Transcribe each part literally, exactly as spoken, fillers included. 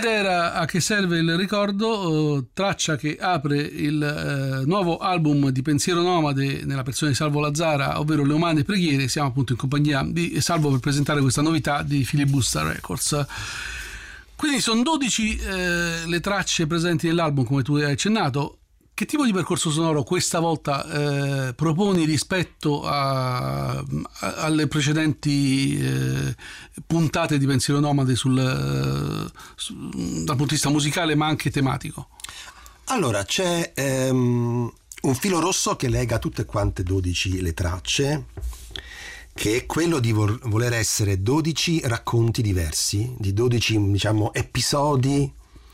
Ed era A che serve il ricordo, eh, traccia che apre il eh, nuovo album di Pensiero Nomade nella persona di Salvo Lazzara, ovvero Le umane preghiere. Siamo appunto in compagnia di Salvo per presentare questa novità di Filibusta Records. Quindi sono dodici eh, le tracce presenti nell'album, come tu hai accennato. Che tipo di percorso sonoro questa volta eh, proponi rispetto a, a, alle precedenti eh, puntate di Pensiero Nomade sul, eh, su, dal punto di vista musicale ma anche tematico? Allora, c'è ehm, un filo rosso che lega tutte quante dodici le tracce, che è quello di vol- voler essere dodici racconti diversi, di dodici, diciamo, episodi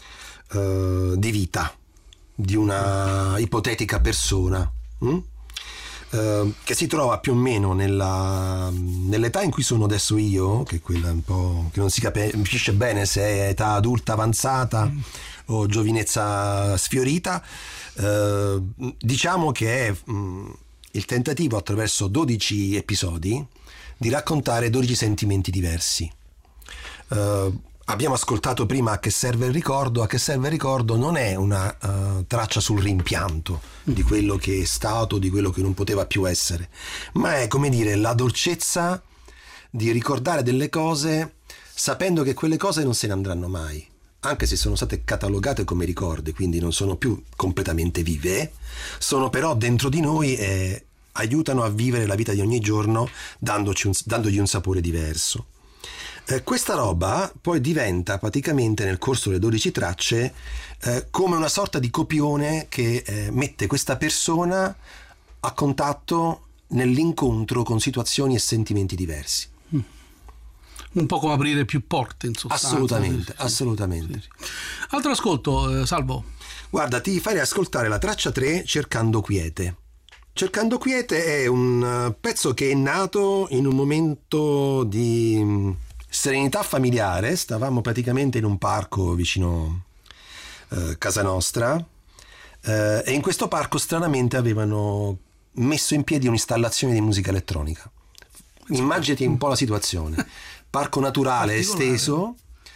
eh, di vita di una ipotetica persona hm? eh, che si trova più o meno nella, nell'età in cui sono adesso io, che è quella un po' che non si capisce bene se è età adulta avanzata mm. o giovinezza sfiorita. Eh, diciamo che è mh, il tentativo attraverso dodici episodi di raccontare dodici sentimenti diversi. Eh, Abbiamo ascoltato prima A che serve il ricordo. A che serve il ricordo non è una uh, traccia sul rimpianto di quello che è stato, di quello che non poteva più essere, ma è, come dire, la dolcezza di ricordare delle cose sapendo che quelle cose non se ne andranno mai, anche se sono state catalogate come ricordi, quindi non sono più completamente vive, sono però dentro di noi e aiutano a vivere la vita di ogni giorno dandoci un, dandogli un sapore diverso. Eh, questa roba poi diventa praticamente nel corso delle dodici tracce eh, come una sorta di copione che eh, mette questa persona a contatto nell'incontro con situazioni e sentimenti diversi. Mm. Un po' come aprire più porte, in sostanza. Assolutamente, sì, assolutamente. Sì, sì. Altro ascolto, eh, Salvo? Guarda, ti farei ascoltare la traccia tre, Cercando quiete. Cercando quiete è un pezzo che è nato in un momento di serenità familiare. Stavamo praticamente in un parco vicino eh, casa nostra eh, e in questo parco stranamente avevano messo in piedi un'installazione di musica elettronica. Immaginati un po' la situazione: parco naturale esteso,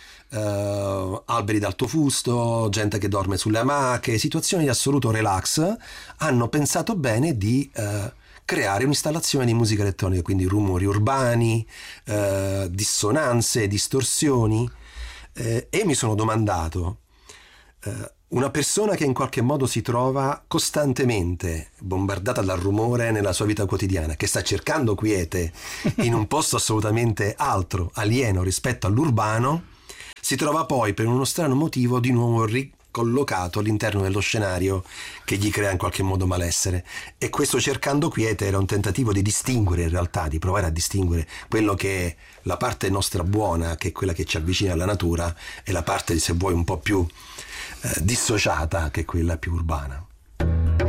eh, alberi d'alto fusto, gente che dorme sulle amache, situazioni di assoluto relax. Hanno pensato bene di eh, creare un'installazione di musica elettronica, quindi rumori urbani, eh, dissonanze, distorsioni, eh, e mi sono domandato, eh, una persona che in qualche modo si trova costantemente bombardata dal rumore nella sua vita quotidiana, che sta cercando quiete in un posto assolutamente altro, alieno rispetto all'urbano, si trova poi per uno strano motivo di nuovo ri- collocato all'interno dello scenario che gli crea in qualche modo malessere. E questo Cercando quiete era un tentativo di distinguere, in realtà di provare a distinguere quello che è la parte nostra buona, che è quella che ci avvicina alla natura, e la parte, se vuoi, un po' più eh, dissociata, che è quella più urbana.